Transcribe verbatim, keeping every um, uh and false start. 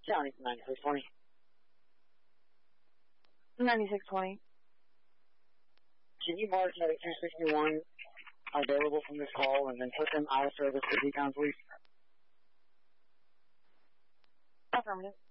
County ninety-six twenty. ninety-six twenty. Can you mark that two sixty-one available from this call and then put them out of service to decon, please? Affirmative.